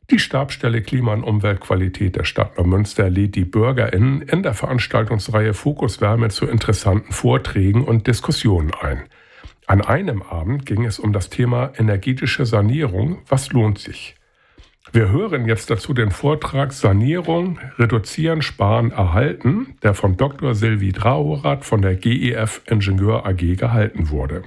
Die Stabsstelle Klima- und Umweltqualität der Stadt Neumünster lädt die BürgerInnen in der Veranstaltungsreihe Fokus Wärme zu interessanten Vorträgen und Diskussionen ein. An einem Abend ging es um das Thema energetische Sanierung. Was lohnt sich? Wir hören jetzt dazu den Vortrag Sanierung, Reduzieren, Sparen, Erhalten, der von Dr. Sylvie Drahorath von der GEF Ingenieur AG gehalten wurde.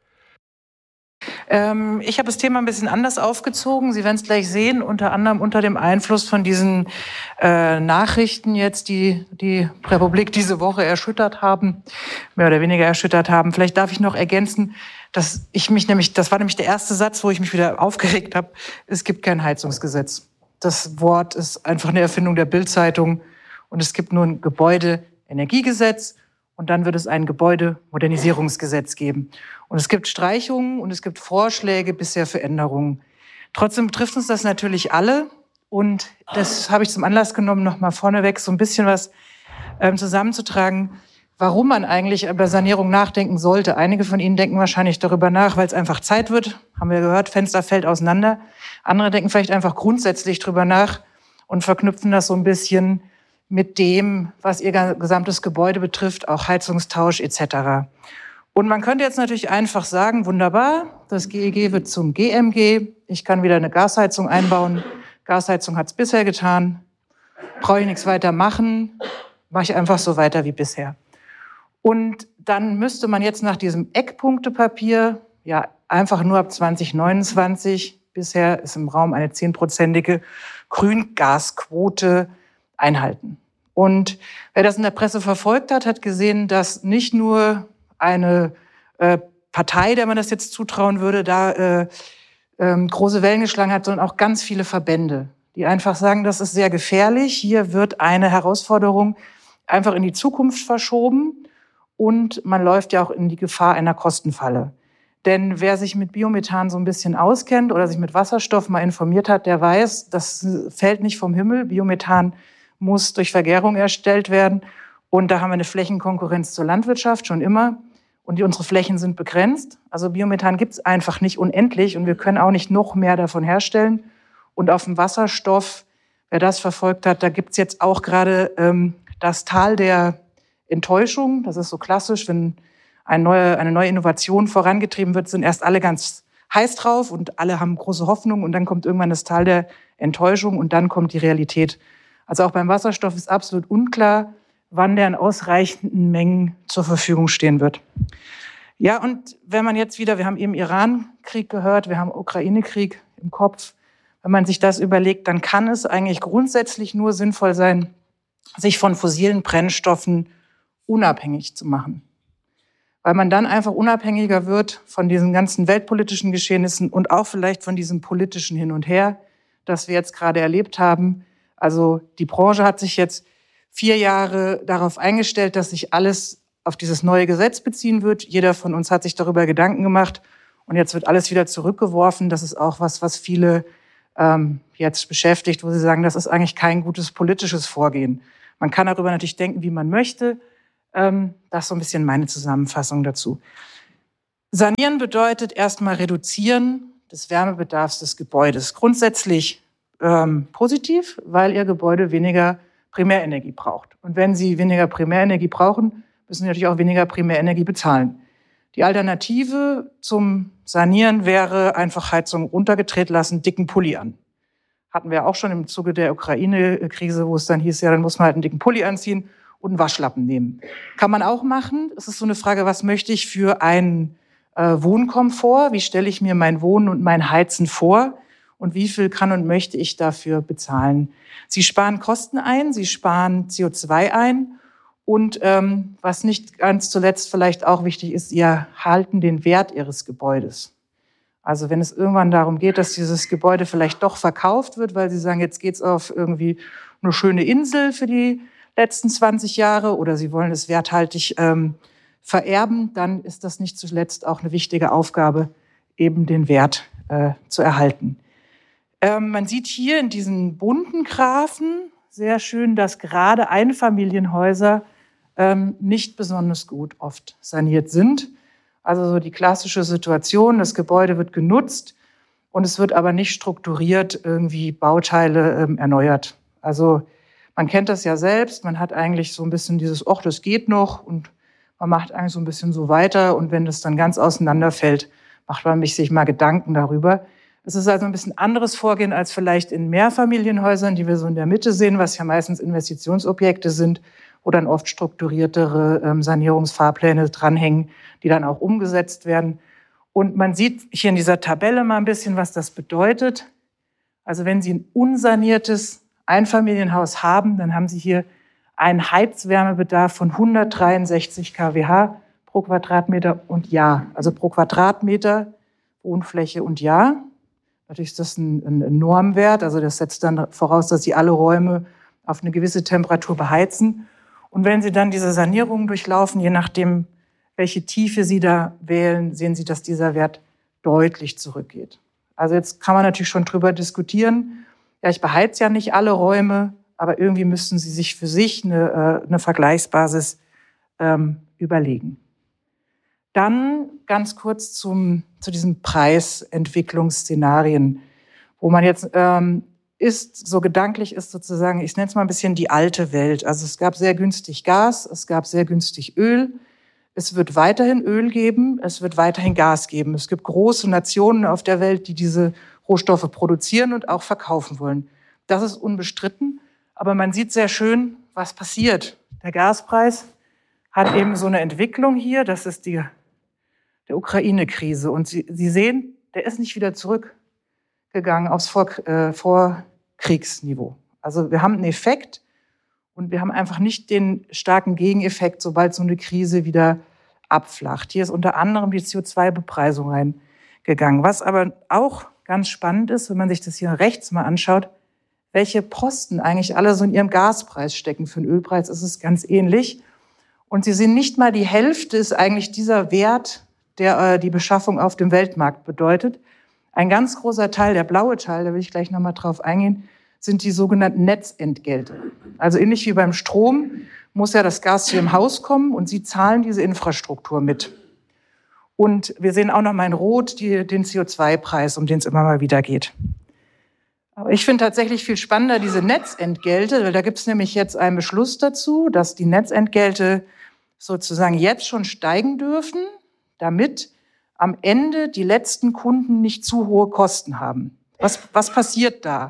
Ich habe das Thema ein bisschen anders aufgezogen. Sie werden es gleich sehen, unter anderem unter dem Einfluss von diesen Nachrichten jetzt, die die Republik diese Woche erschüttert haben, mehr oder weniger erschüttert haben. Vielleicht darf ich noch ergänzen, dass das war nämlich der erste Satz, wo ich mich wieder aufgeregt habe. Es gibt kein Heizungsgesetz. Das Wort ist einfach eine Erfindung der Bild-Zeitung und es gibt nur ein Gebäudeenergiegesetz. Und dann wird es ein Gebäudemodernisierungsgesetz geben. Und es gibt Streichungen und es gibt Vorschläge bisher für Änderungen. Trotzdem betrifft uns das natürlich alle. Und das habe ich zum Anlass genommen, nochmal vorneweg so ein bisschen was zusammenzutragen, warum man eigentlich über Sanierung nachdenken sollte. Einige von Ihnen denken wahrscheinlich darüber nach, weil es einfach Zeit wird. Haben wir gehört, Fenster fällt auseinander. Andere denken vielleicht einfach grundsätzlich drüber nach und verknüpfen das so ein bisschen mit dem, was ihr gesamtes Gebäude betrifft, auch Heizungstausch etc. Und man könnte jetzt natürlich einfach sagen, wunderbar, das GEG wird zum GMG, ich kann wieder eine Gasheizung einbauen. Gasheizung hat es bisher getan, brauche ich nichts weiter machen, mache ich einfach so weiter wie bisher. Und dann müsste man jetzt nach diesem Eckpunktepapier ja einfach nur ab 2029, bisher ist im Raum eine 10%ige Grüngasquote, einhalten. Und wer das in der Presse verfolgt hat, hat gesehen, dass nicht nur eine Partei, der man das jetzt zutrauen würde, da große Wellen geschlagen hat, sondern auch ganz viele Verbände, die einfach sagen, das ist sehr gefährlich. Hier wird eine Herausforderung einfach in die Zukunft verschoben und man läuft ja auch in die Gefahr einer Kostenfalle. Denn wer sich mit Biomethan so ein bisschen auskennt oder sich mit Wasserstoff mal informiert hat, der weiß, das fällt nicht vom Himmel. Biomethan muss durch Vergärung erstellt werden. Und da haben wir eine Flächenkonkurrenz zur Landwirtschaft schon immer. Und unsere Flächen sind begrenzt. Also Biomethan gibt es einfach nicht unendlich und wir können auch nicht noch mehr davon herstellen. Und auf dem Wasserstoff, wer das verfolgt hat, da gibt es jetzt auch gerade das Tal der Enttäuschung. Das ist so klassisch, wenn eine neue Innovation vorangetrieben wird, sind erst alle ganz heiß drauf und alle haben große Hoffnung und dann kommt irgendwann das Tal der Enttäuschung und dann kommt die Realität. Also auch beim Wasserstoff ist absolut unklar, wann der in ausreichenden Mengen zur Verfügung stehen wird. Ja, und wenn man jetzt wieder, wir haben eben Iran-Krieg gehört, wir haben Ukraine-Krieg im Kopf, wenn man sich das überlegt, dann kann es eigentlich grundsätzlich nur sinnvoll sein, sich von fossilen Brennstoffen unabhängig zu machen. Weil man dann einfach unabhängiger wird von diesen ganzen weltpolitischen Geschehnissen und auch vielleicht von diesem politischen Hin und Her, das wir jetzt gerade erlebt haben. Also die Branche hat sich jetzt 4 Jahre darauf eingestellt, dass sich alles auf dieses neue Gesetz beziehen wird. Jeder von uns hat sich darüber Gedanken gemacht und jetzt wird alles wieder zurückgeworfen. Das ist auch was viele jetzt beschäftigt, wo sie sagen, das ist eigentlich kein gutes politisches Vorgehen. Man kann darüber natürlich denken, wie man möchte. Das ist so ein bisschen meine Zusammenfassung dazu. Sanieren bedeutet erstmal Reduzieren des Wärmebedarfs des Gebäudes. Grundsätzlich positiv, weil Ihr Gebäude weniger Primärenergie braucht. Und wenn Sie weniger Primärenergie brauchen, müssen Sie natürlich auch weniger Primärenergie bezahlen. Die Alternative zum Sanieren wäre einfach Heizung runtergedreht lassen, dicken Pulli an. Hatten wir auch schon im Zuge der Ukraine-Krise, wo es dann hieß, ja, dann muss man halt einen dicken Pulli anziehen und einen Waschlappen nehmen. Kann man auch machen. Es ist so eine Frage, was möchte ich für einen Wohnkomfort? Wie stelle ich mir mein Wohnen und mein Heizen vor? Und wie viel kann und möchte ich dafür bezahlen? Sie sparen Kosten ein, Sie sparen CO2 ein. Und was nicht ganz zuletzt vielleicht auch wichtig ist, Sie erhalten den Wert Ihres Gebäudes. Also wenn es irgendwann darum geht, dass dieses Gebäude vielleicht doch verkauft wird, weil Sie sagen, jetzt geht's auf irgendwie eine schöne Insel für die letzten 20 Jahre oder Sie wollen es werthaltig vererben, dann ist das nicht zuletzt auch eine wichtige Aufgabe, eben den Wert zu erhalten. Man sieht hier in diesen bunten Graphen sehr schön, dass gerade Einfamilienhäuser nicht besonders gut oft saniert sind. Also so die klassische Situation, das Gebäude wird genutzt Und es wird aber nicht strukturiert irgendwie Bauteile erneuert. Also man kennt das ja selbst, man hat eigentlich so ein bisschen dieses, ach, das geht noch und man macht eigentlich so ein bisschen so weiter und wenn das dann ganz auseinanderfällt, macht man sich mal Gedanken darüber. Es ist also ein bisschen anderes Vorgehen als vielleicht in Mehrfamilienhäusern, die wir so in der Mitte sehen, was ja meistens Investitionsobjekte sind, wo dann oft strukturiertere Sanierungsfahrpläne dranhängen, die dann auch umgesetzt werden. Und man sieht hier in dieser Tabelle mal ein bisschen, was das bedeutet. Also wenn Sie ein unsaniertes Einfamilienhaus haben, dann haben Sie hier einen Heizwärmebedarf von 163 kWh pro Quadratmeter und Jahr. Also pro Quadratmeter Wohnfläche und Jahr. Natürlich ist das ein Normwert, also das setzt dann voraus, dass Sie alle Räume auf eine gewisse Temperatur beheizen. Und wenn Sie dann diese Sanierung durchlaufen, je nachdem, welche Tiefe Sie da wählen, sehen Sie, dass dieser Wert deutlich zurückgeht. Also jetzt kann man natürlich schon drüber diskutieren. Ja, ich beheize ja nicht alle Räume, aber irgendwie müssten Sie sich für sich eine Vergleichsbasis überlegen. Dann ganz kurz zu diesen Preisentwicklungsszenarien, wo man jetzt so gedanklich ist sozusagen, ich nenne es mal ein bisschen die alte Welt. Also es gab sehr günstig Gas, es gab sehr günstig Öl. Es wird weiterhin Öl geben, es wird weiterhin Gas geben. Es gibt große Nationen auf der Welt, die diese Rohstoffe produzieren und auch verkaufen wollen. Das ist unbestritten, aber man sieht sehr schön, was passiert. Der Gaspreis hat eben so eine Entwicklung hier, das ist der Ukraine-Krise. Und Sie sehen, der ist nicht wieder zurückgegangen aufs Vorkriegsniveau. Also wir haben einen Effekt und wir haben einfach nicht den starken Gegeneffekt, sobald so eine Krise wieder abflacht. Hier ist unter anderem die CO2-Bepreisung reingegangen. Was aber auch ganz spannend ist, wenn man sich das hier rechts mal anschaut, welche Posten eigentlich alle so in ihrem Gaspreis stecken. Für den Ölpreis ist es ganz ähnlich. Und Sie sehen, nicht mal die Hälfte ist eigentlich dieser Wert, der die Beschaffung auf dem Weltmarkt bedeutet. Ein ganz großer Teil, der blaue Teil, da will ich gleich nochmal drauf eingehen, sind die sogenannten Netzentgelte. Also ähnlich wie beim Strom muss ja das Gas zu Ihrem Haus kommen und Sie zahlen diese Infrastruktur mit. Und wir sehen auch noch mal in Rot den CO2-Preis, um den es immer mal wieder geht. Aber ich finde tatsächlich viel spannender diese Netzentgelte, weil da gibt es nämlich jetzt einen Beschluss dazu, dass die Netzentgelte sozusagen jetzt schon steigen dürfen, damit am Ende die letzten Kunden nicht zu hohe Kosten haben. Was passiert da?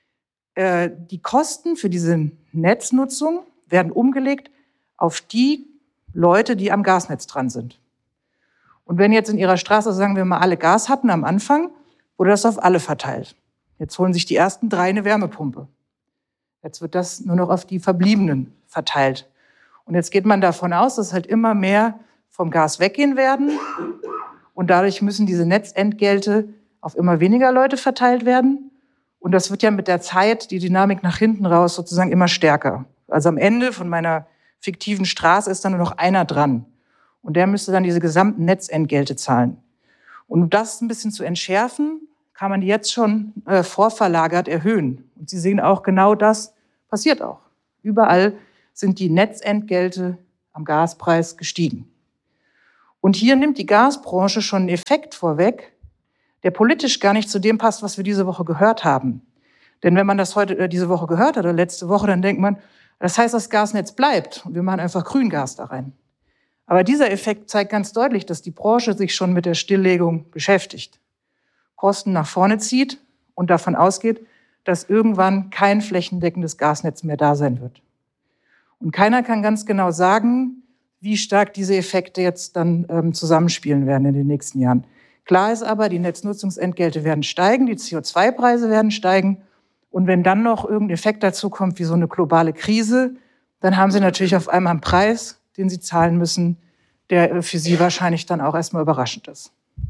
Die Kosten für diese Netznutzung werden umgelegt auf die Leute, die am Gasnetz dran sind. Und wenn jetzt in Ihrer Straße, sagen wir mal, alle Gas hatten am Anfang, wurde das auf alle verteilt. Jetzt holen sich die ersten 3 eine Wärmepumpe. Jetzt wird das nur noch auf die Verbliebenen verteilt. Und jetzt geht man davon aus, dass halt immer mehr vom Gas weggehen werden. Und dadurch müssen diese Netzentgelte auf immer weniger Leute verteilt werden. Und das wird ja mit der Zeit, die Dynamik nach hinten raus, sozusagen immer stärker. Also am Ende von meiner fiktiven Straße ist dann nur noch einer dran. Und der müsste dann diese gesamten Netzentgelte zahlen. Und um das ein bisschen zu entschärfen, kann man die jetzt schon vorverlagert erhöhen. Und Sie sehen auch, genau das passiert auch. Überall sind die Netzentgelte am Gaspreis gestiegen. Und hier nimmt die Gasbranche schon einen Effekt vorweg, der politisch gar nicht zu dem passt, was wir diese Woche gehört haben. Denn wenn man das diese Woche gehört hat oder letzte Woche, dann denkt man, das heißt, das Gasnetz bleibt und wir machen einfach Grüngas da rein. Aber dieser Effekt zeigt ganz deutlich, dass die Branche sich schon mit der Stilllegung beschäftigt, Kosten nach vorne zieht und davon ausgeht, dass irgendwann kein flächendeckendes Gasnetz mehr da sein wird. Und keiner kann ganz genau sagen, wie stark diese Effekte jetzt dann zusammenspielen werden in den nächsten Jahren. Klar ist aber, die Netznutzungsentgelte werden steigen, die CO2-Preise werden steigen. Und wenn dann noch irgendein Effekt dazu kommt, wie so eine globale Krise, dann haben Sie natürlich auf einmal einen Preis, den Sie zahlen müssen, der für Sie wahrscheinlich dann auch erstmal überraschend ist.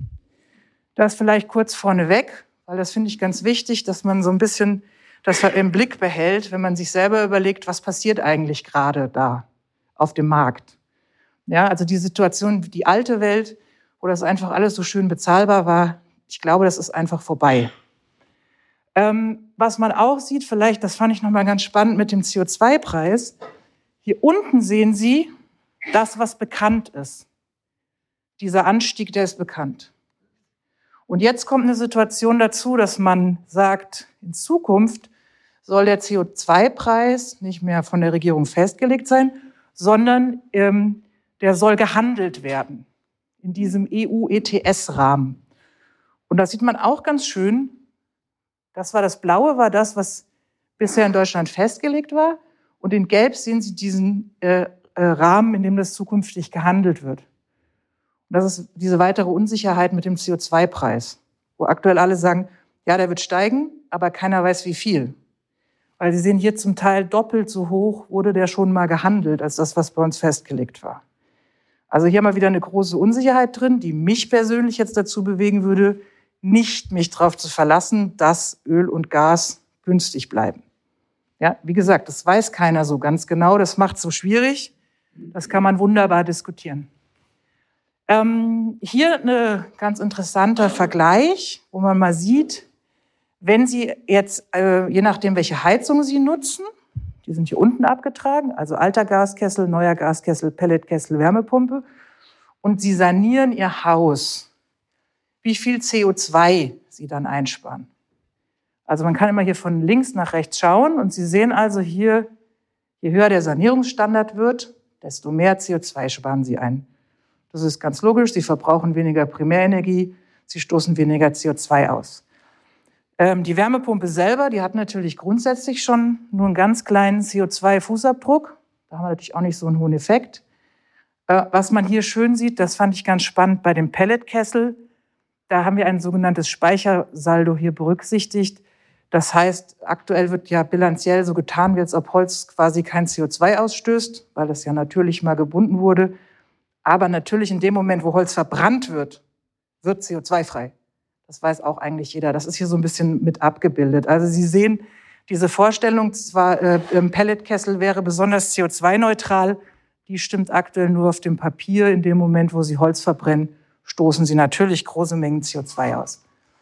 Das vielleicht kurz vorneweg, weil das finde ich ganz wichtig, dass man so ein bisschen das im Blick behält, wenn man sich selber überlegt, was passiert eigentlich gerade da auf dem Markt. Ja, also die Situation, die alte Welt, wo das einfach alles so schön bezahlbar war, ich glaube, das ist einfach vorbei. Was man auch sieht, vielleicht, das fand ich nochmal ganz spannend mit dem CO2-Preis, hier unten sehen Sie das, was bekannt ist. Dieser Anstieg, der ist bekannt. Und jetzt kommt eine Situation dazu, dass man sagt, in Zukunft soll der CO2-Preis nicht mehr von der Regierung festgelegt sein, sondern der soll gehandelt werden in diesem EU-ETS-Rahmen. Und da sieht man auch ganz schön, das Blaue war das, was bisher in Deutschland festgelegt war. Und in Gelb sehen Sie diesen Rahmen, in dem das zukünftig gehandelt wird. Und das ist diese weitere Unsicherheit mit dem CO2-Preis, wo aktuell alle sagen, ja, der wird steigen, aber keiner weiß, wie viel. Weil Sie sehen, hier zum Teil doppelt so hoch wurde der schon mal gehandelt, als das, was bei uns festgelegt war. Also hier haben wir wieder eine große Unsicherheit drin, die mich persönlich jetzt dazu bewegen würde, nicht mich darauf zu verlassen, dass Öl und Gas günstig bleiben. Ja, wie gesagt, das weiß keiner so ganz genau, das macht es so schwierig. Das kann man wunderbar diskutieren. Hier ein ganz interessanter Vergleich, wo man mal sieht, wenn Sie jetzt, je nachdem, welche Heizung Sie nutzen, die sind hier unten abgetragen, also alter Gaskessel, neuer Gaskessel, Pelletkessel, Wärmepumpe, und Sie sanieren Ihr Haus, wie viel CO2 Sie dann einsparen. Also man kann immer hier von links nach rechts schauen und Sie sehen also hier, je höher der Sanierungsstandard wird, desto mehr CO2 sparen Sie ein. Das ist ganz logisch, Sie verbrauchen weniger Primärenergie, Sie stoßen weniger CO2 aus. Die Wärmepumpe selber, die hat natürlich grundsätzlich schon nur einen ganz kleinen CO2-Fußabdruck. Da haben wir natürlich auch nicht so einen hohen Effekt. Was man hier schön sieht, das fand ich ganz spannend bei dem Pelletkessel. Da haben wir ein sogenanntes Speichersaldo hier berücksichtigt. Das heißt, aktuell wird ja bilanziell so getan, wie als ob Holz quasi kein CO2 ausstößt, weil das ja natürlich mal gebunden wurde. Aber natürlich in dem Moment, wo Holz verbrannt wird, wird CO2-frei. Das weiß auch eigentlich jeder. Das ist hier so ein bisschen mit abgebildet. Also Sie sehen, diese Vorstellung, zwar im Pelletkessel wäre besonders CO2-neutral, die stimmt aktuell nur auf dem Papier. In dem Moment, wo Sie Holz verbrennen, stoßen Sie natürlich große Mengen CO2 aus.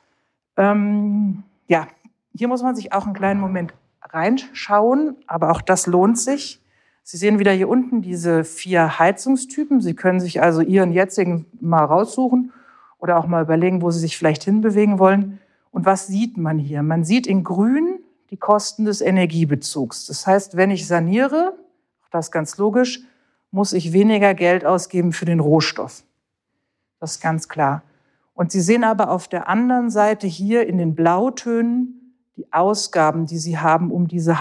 Ja, hier muss man sich auch einen kleinen Moment reinschauen, aber auch das lohnt sich. Sie sehen wieder hier unten diese 4 Heizungstypen. Sie können sich also Ihren jetzigen mal raussuchen oder auch mal überlegen, wo Sie sich vielleicht hinbewegen wollen. Und was sieht man hier? Man sieht in grün die Kosten des Energiebezugs. Das heißt, wenn ich saniere, das ist ganz logisch, muss ich weniger Geld ausgeben für den Rohstoff. Das ist ganz klar. Und Sie sehen aber auf der anderen Seite hier in den Blautönen die Ausgaben, die Sie haben, um diese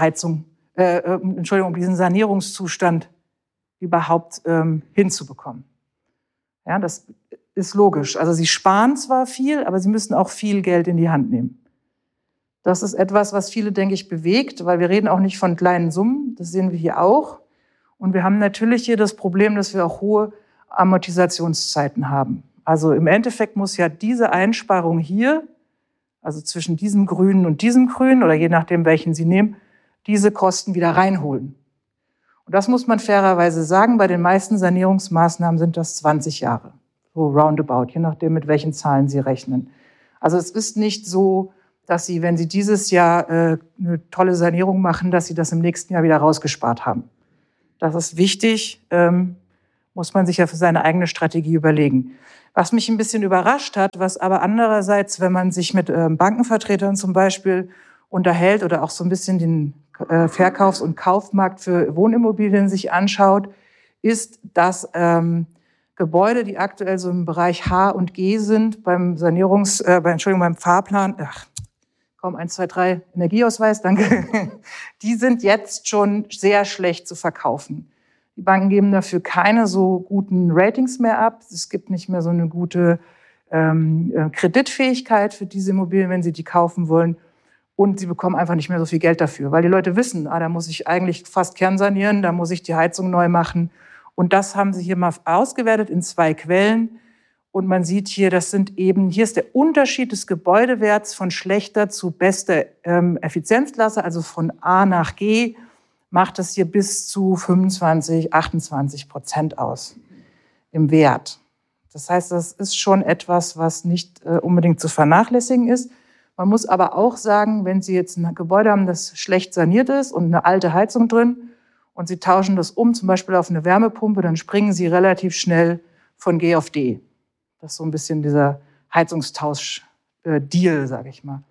um diesen Sanierungszustand überhaupt hinzubekommen. Ja, das ist logisch. Also Sie sparen zwar viel, aber Sie müssen auch viel Geld in die Hand nehmen. Das ist etwas, was viele, denke ich, bewegt, weil wir reden auch nicht von kleinen Summen. Das sehen wir hier auch. Und wir haben natürlich hier das Problem, dass wir auch hohe Amortisationszeiten haben. Also im Endeffekt muss ja diese Einsparung hier, also zwischen diesem Grünen und diesem Grün, oder je nachdem, welchen Sie nehmen, diese Kosten wieder reinholen. Und das muss man fairerweise sagen, bei den meisten Sanierungsmaßnahmen sind das 20 Jahre, so roundabout, je nachdem, mit welchen Zahlen Sie rechnen. Also es ist nicht so, dass Sie, wenn Sie dieses Jahr eine tolle Sanierung machen, dass Sie das im nächsten Jahr wieder rausgespart haben. Das ist wichtig, muss man sich ja für seine eigene Strategie überlegen. Was mich ein bisschen überrascht hat, was aber andererseits, wenn man sich mit Bankenvertretern zum Beispiel unterhält oder auch so ein bisschen den Verkaufs- und Kaufmarkt für Wohnimmobilien sich anschaut, ist, dass Gebäude, die aktuell so im Bereich H und G sind, beim Fahrplan, kaum 1, 2, 3 Energieausweis, danke, die sind jetzt schon sehr schlecht zu verkaufen. Die Banken geben dafür keine so guten Ratings mehr ab. Es gibt nicht mehr so eine gute Kreditfähigkeit für diese Immobilien, wenn sie die kaufen wollen. Und sie bekommen einfach nicht mehr so viel Geld dafür, weil die Leute wissen, da muss ich eigentlich fast kernsanieren, da muss ich die Heizung neu machen. Und das haben sie hier mal ausgewertet in 2 Quellen. Und man sieht hier, hier ist der Unterschied des Gebäudewerts von schlechter zu bester Effizienzklasse, also von A nach G, macht es hier bis zu 25-28% aus im Wert. Das heißt, das ist schon etwas, was nicht unbedingt zu vernachlässigen ist. Man muss aber auch sagen, wenn Sie jetzt ein Gebäude haben, das schlecht saniert ist und eine alte Heizung drin und Sie tauschen das um, zum Beispiel auf eine Wärmepumpe, dann springen Sie relativ schnell von G auf D. Das ist so ein bisschen dieser Heizungstausch Deal, sage ich mal.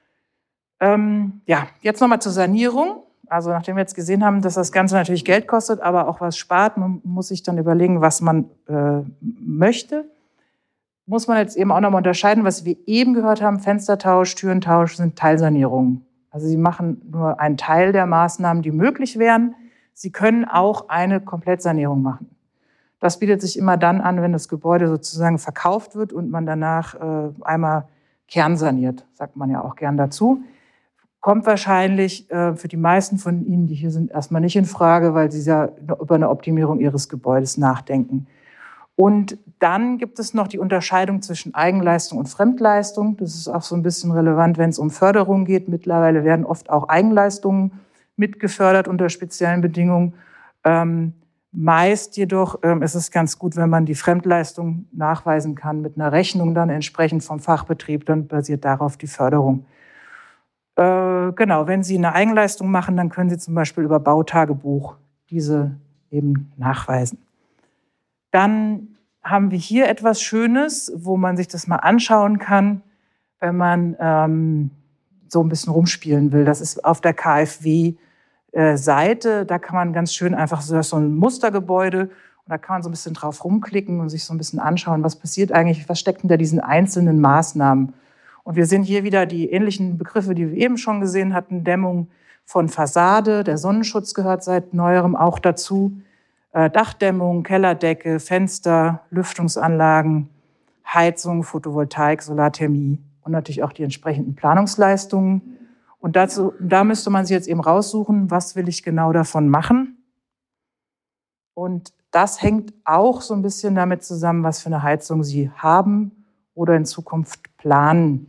Jetzt nochmal zur Sanierung. Also nachdem wir jetzt gesehen haben, dass das Ganze natürlich Geld kostet, aber auch was spart, man muss sich dann überlegen, was man möchte. Muss man jetzt eben auch nochmal unterscheiden, was wir eben gehört haben, Fenstertausch, Türentausch sind Teilsanierungen. Also sie machen nur einen Teil der Maßnahmen, die möglich wären. Sie können auch eine Komplettsanierung machen. Das bietet sich immer dann an, wenn das Gebäude sozusagen verkauft wird und man danach einmal kernsaniert, sagt man ja auch gern dazu. Kommt wahrscheinlich für die meisten von Ihnen, die hier sind, erstmal nicht in Frage, weil Sie ja über eine Optimierung Ihres Gebäudes nachdenken. Und dann gibt es noch die Unterscheidung zwischen Eigenleistung und Fremdleistung. Das ist auch so ein bisschen relevant, wenn es um Förderung geht. Mittlerweile werden oft auch Eigenleistungen mitgefördert unter speziellen Bedingungen. Meist jedoch ist es ganz gut, wenn man die Fremdleistung nachweisen kann mit einer Rechnung dann entsprechend vom Fachbetrieb, dann basiert darauf die Förderung. Genau, wenn Sie eine Eigenleistung machen, dann können Sie zum Beispiel über Bautagebuch diese eben nachweisen. Dann haben wir hier etwas Schönes, wo man sich das mal anschauen kann, wenn man so ein bisschen rumspielen will. Das ist auf der KfW-Seite. Da kann man ganz schön einfach so ein Mustergebäude und da kann man so ein bisschen drauf rumklicken und sich so ein bisschen anschauen, was passiert eigentlich, was steckt hinter diesen einzelnen Maßnahmen. Und wir sehen hier wieder die ähnlichen Begriffe, die wir eben schon gesehen hatten. Dämmung von Fassade, der Sonnenschutz gehört seit Neuerem auch dazu. Dachdämmung, Kellerdecke, Fenster, Lüftungsanlagen, Heizung, Photovoltaik, Solarthermie und natürlich auch die entsprechenden Planungsleistungen. Und da müsste man sich jetzt eben raussuchen, was will ich genau davon machen. Und das hängt auch so ein bisschen damit zusammen, was für eine Heizung Sie haben oder in Zukunft planen.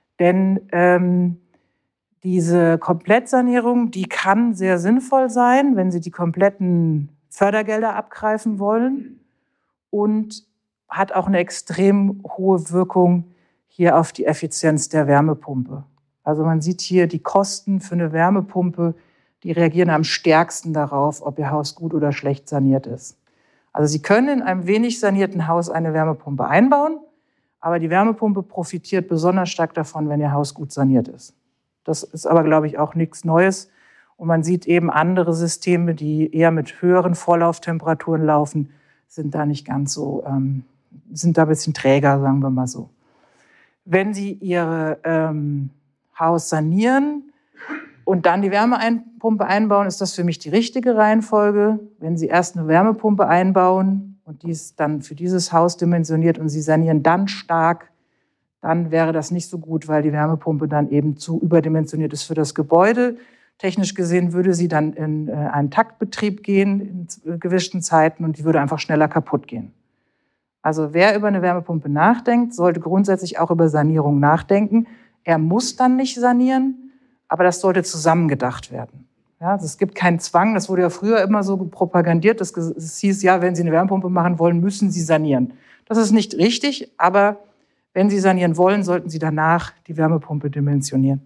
Denn diese Komplettsanierung, die kann sehr sinnvoll sein, wenn Sie die kompletten Fördergelder abgreifen wollen und hat auch eine extrem hohe Wirkung hier auf die Effizienz der Wärmepumpe. Also man sieht hier die Kosten für eine Wärmepumpe, die reagieren am stärksten darauf, ob Ihr Haus gut oder schlecht saniert ist. Also Sie können in einem wenig sanierten Haus eine Wärmepumpe einbauen, aber die Wärmepumpe profitiert besonders stark davon, wenn Ihr Haus gut saniert ist. Das ist aber, glaube ich, auch nichts Neues. Und man sieht eben andere Systeme, die eher mit höheren Vorlauftemperaturen laufen, sind da nicht ganz so, sind da ein bisschen träger, sagen wir mal so. Wenn Sie Ihr Haus sanieren und dann die Wärmepumpe einbauen, ist das für mich die richtige Reihenfolge. Wenn Sie erst eine Wärmepumpe einbauen und die ist dann für dieses Haus dimensioniert und Sie sanieren dann stark, dann wäre das nicht so gut, weil die Wärmepumpe dann eben zu überdimensioniert ist für das Gebäude. Technisch gesehen würde sie dann in einen Taktbetrieb gehen in gewissen Zeiten und die würde einfach schneller kaputt gehen. Also wer über eine Wärmepumpe nachdenkt, sollte grundsätzlich auch über Sanierung nachdenken. Er muss dann nicht sanieren, aber das sollte zusammengedacht werden. Ja, also es gibt keinen Zwang, das wurde ja früher immer so propagandiert, es hieß, ja, wenn Sie eine Wärmepumpe machen wollen, müssen Sie sanieren. Das ist nicht richtig, aber wenn Sie sanieren wollen, sollten Sie danach die Wärmepumpe dimensionieren.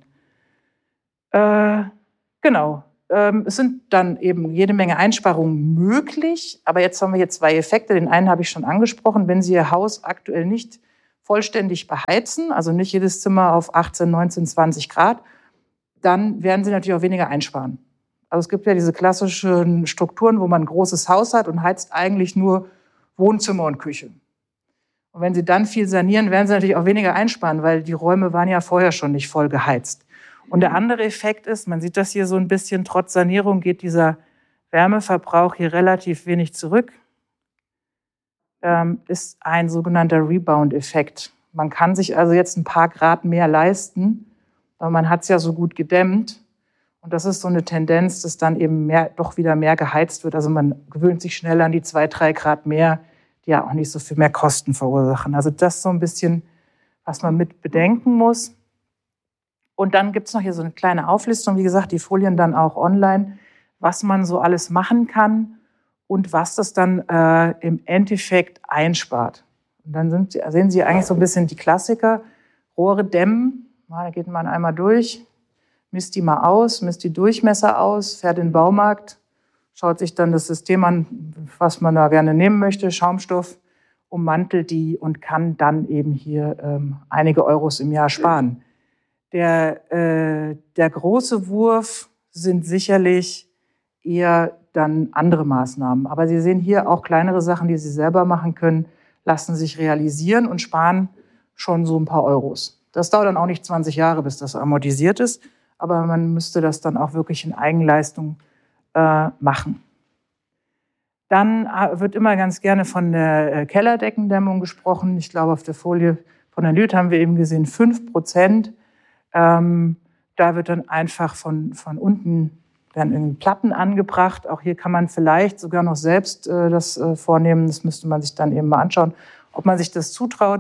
Genau. Es sind dann eben jede Menge Einsparungen möglich, aber jetzt haben wir hier zwei Effekte. Den einen habe ich schon angesprochen. Wenn Sie Ihr Haus aktuell nicht vollständig beheizen, also nicht jedes Zimmer auf 18, 19, 20 Grad, dann werden Sie natürlich auch weniger einsparen. Also es gibt ja diese klassischen Strukturen, wo man ein großes Haus hat und heizt eigentlich nur Wohnzimmer und Küche. Und wenn Sie dann viel sanieren, werden Sie natürlich auch weniger einsparen, weil die Räume waren ja vorher schon nicht voll geheizt. Und der andere Effekt ist, man sieht das hier so ein bisschen, trotz Sanierung geht dieser Wärmeverbrauch hier relativ wenig zurück, ist ein sogenannter Rebound-Effekt. Man kann sich also jetzt ein paar Grad mehr leisten, weil man hat es ja so gut gedämmt. Und das ist so eine Tendenz, dass dann eben doch wieder mehr geheizt wird. Also man gewöhnt sich schnell an die 2, 3 Grad mehr, die ja auch nicht so viel mehr Kosten verursachen. Also das ist so ein bisschen, was man mit bedenken muss. Und dann gibt es noch hier so eine kleine Auflistung, wie gesagt, die Folien dann auch online, was man so alles machen kann und was das dann im Endeffekt einspart. Und dann sehen Sie eigentlich so ein bisschen die Klassiker. Rohre dämmen, da geht man einmal durch, misst die mal aus, misst die Durchmesser aus, fährt in den Baumarkt, schaut sich dann das System an, was man da gerne nehmen möchte, Schaumstoff, ummantelt die und kann dann eben hier einige Euros im Jahr sparen. Der große Wurf sind sicherlich eher dann andere Maßnahmen. Aber Sie sehen hier auch kleinere Sachen, die Sie selber machen können, lassen sich realisieren und sparen schon so ein paar Euros. Das dauert dann auch nicht 20 Jahre, bis das amortisiert ist, aber man müsste das dann auch wirklich in Eigenleistung machen. Dann wird immer ganz gerne von der Kellerdeckendämmung gesprochen. Ich glaube, auf der Folie von Herrn Lüth haben wir eben gesehen 5%. Da wird dann einfach von unten werden irgendwie Platten angebracht. Auch hier kann man vielleicht sogar noch selbst das vornehmen. Das müsste man sich dann eben mal anschauen, ob man sich das zutraut.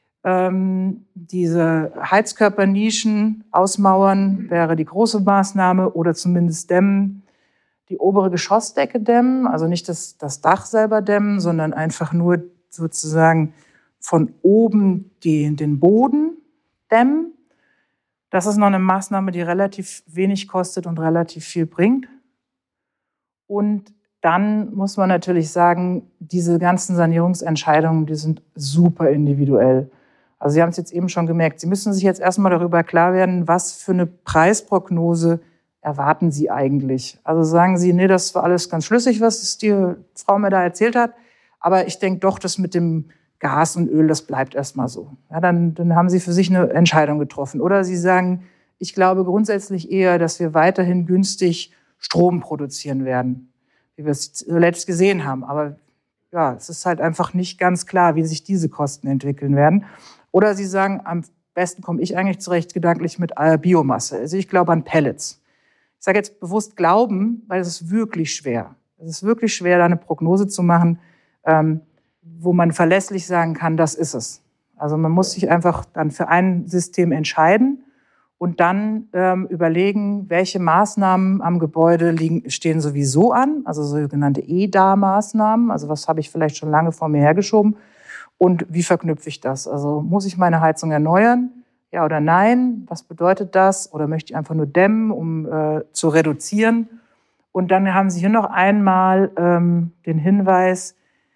Diese Heizkörpernischen ausmauern wäre die große Maßnahme oder zumindest dämmen. Die obere Geschossdecke dämmen, also nicht das Dach selber dämmen, sondern einfach nur sozusagen von oben den Boden dämmen. Das ist noch eine Maßnahme, die relativ wenig kostet und relativ viel bringt. Und dann muss man natürlich sagen, diese ganzen Sanierungsentscheidungen, die sind super individuell. Also Sie haben es jetzt eben schon gemerkt, Sie müssen sich jetzt erstmal darüber klar werden, was für eine Preisprognose erwarten Sie eigentlich. Also sagen Sie, nee, das war alles ganz schlüssig, was die Frau mir da erzählt hat, aber ich denke doch, das mit dem Gas und Öl, das bleibt erstmal so. Ja, dann haben Sie für sich eine Entscheidung getroffen. Oder Sie sagen, ich glaube grundsätzlich eher, dass wir weiterhin günstig Strom produzieren werden, wie wir es zuletzt gesehen haben. Aber ja, es ist halt einfach nicht ganz klar, wie sich diese Kosten entwickeln werden. Oder Sie sagen, am besten komme ich eigentlich zurecht gedanklich mit Biomasse. Also ich glaube an Pellets. Ich sage jetzt bewusst glauben, weil es ist wirklich schwer. Es ist wirklich schwer, da eine Prognose zu machen, wo man verlässlich sagen kann, das ist es. Also man muss sich einfach dann für ein System entscheiden und dann überlegen, welche Maßnahmen am Gebäude stehen sowieso an, also sogenannte EDA-Maßnahmen, also was habe ich vielleicht schon lange vor mir hergeschoben und wie verknüpfe ich das? Also muss ich meine Heizung erneuern? Ja oder nein? Was bedeutet das? Oder möchte ich einfach nur dämmen, um zu reduzieren? Und dann haben Sie hier noch einmal den Hinweis,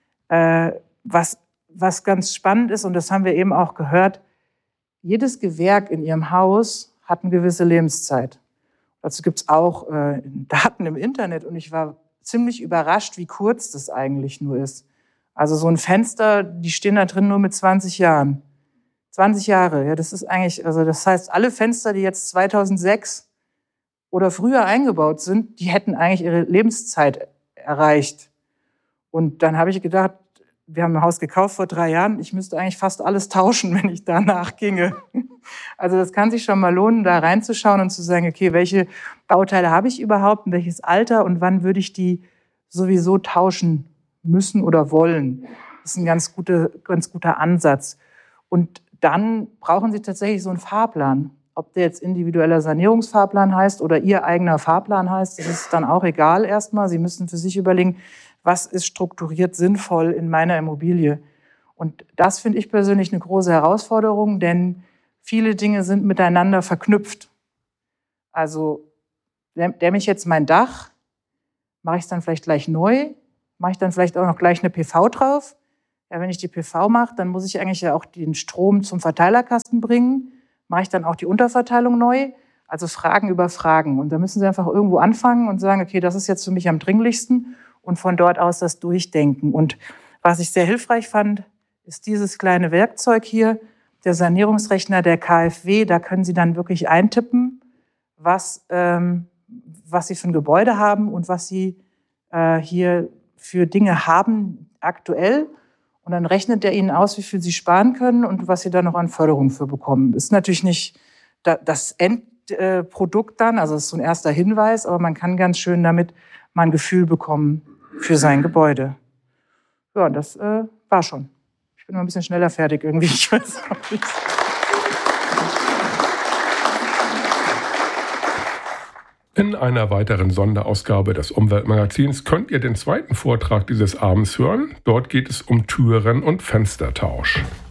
was ganz spannend ist, und das haben wir eben auch gehört, jedes Gewerk in Ihrem Haus hat eine gewisse Lebenszeit. Dazu gibt es auch Daten im Internet und ich war ziemlich überrascht, wie kurz das eigentlich nur ist. Also so ein Fenster, die stehen da drin nur mit 20 Jahren. 20 Jahre, ja, das ist eigentlich, also das heißt, alle Fenster, die jetzt 2006 oder früher eingebaut sind, die hätten eigentlich ihre Lebenszeit erreicht. Und dann habe ich gedacht, wir haben ein Haus gekauft vor 3 Jahren, ich müsste eigentlich fast alles tauschen, wenn ich danach ginge. Also das kann sich schon mal lohnen, da reinzuschauen und zu sagen, okay, welche Bauteile habe ich überhaupt, welches Alter und wann würde ich die sowieso tauschen müssen oder wollen. Das ist ein ganz guter Ansatz. Und dann brauchen Sie tatsächlich so einen Fahrplan. Ob der jetzt individueller Sanierungsfahrplan heißt oder Ihr eigener Fahrplan heißt, das ist dann auch egal erstmal. Sie müssen für sich überlegen, was ist strukturiert sinnvoll in meiner Immobilie. Und das finde ich persönlich eine große Herausforderung, denn viele Dinge sind miteinander verknüpft. Also dämme ich jetzt mein Dach, mache ich es dann vielleicht gleich neu, mache ich dann vielleicht auch noch gleich eine PV drauf. Ja, wenn ich die PV mache, dann muss ich eigentlich ja auch den Strom zum Verteilerkasten bringen. Mache ich dann auch die Unterverteilung neu? Also Fragen über Fragen. Und da müssen Sie einfach irgendwo anfangen und sagen, okay, das ist jetzt für mich am dringlichsten und von dort aus das durchdenken. Und was ich sehr hilfreich fand, ist dieses kleine Werkzeug hier, der Sanierungsrechner der KfW. Da können Sie dann wirklich eintippen, was Sie für ein Gebäude haben und was Sie hier für Dinge haben aktuell. Und dann rechnet er Ihnen aus, wie viel Sie sparen können und was Sie da noch an Förderung für bekommen. Ist natürlich nicht das Endprodukt dann, also es ist so ein erster Hinweis, aber man kann ganz schön damit mal ein Gefühl bekommen für sein Gebäude. Ja, das war schon. Ich bin mal ein bisschen schneller fertig irgendwie. Ich weiß auch nicht. In einer weiteren Sonderausgabe des Umweltmagazins könnt ihr den zweiten Vortrag dieses Abends hören. Dort geht es um Türen- und Fenstertausch.